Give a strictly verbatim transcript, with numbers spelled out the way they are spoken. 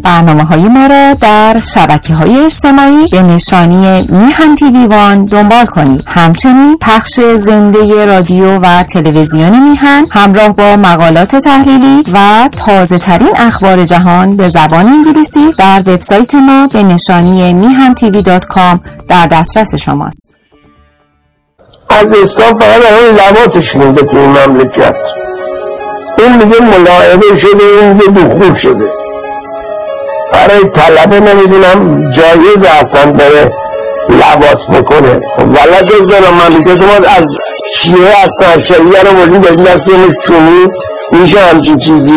برنامه‌های ما را در شبکه‌های اجتماعی به نشانی میهن تیوی وان دنبال کنید. همچنین پخش زنده رادیو و تلویزیون میهن همراه با مقالات تحلیلی و تازه ترین اخبار جهان به زبان انگلیسی در وبسایت ما به نشانی میهن تیوی دات کام در دسترس شماست. از اسلام فقط همین لباتش مونده تو این مملکت. این میگه ملاعبه شده، این میگه دخول شده. برای طلبه نمیدونم جایز اصلا بره لبات بکنه. ولد از دارم مملکت ما از شیعه از شیعه رو بودیم به دستیمش چونی میشه همچین چیزی.